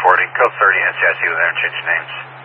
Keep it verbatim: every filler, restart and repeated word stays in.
forty, code thirty, N C I C with interchange names.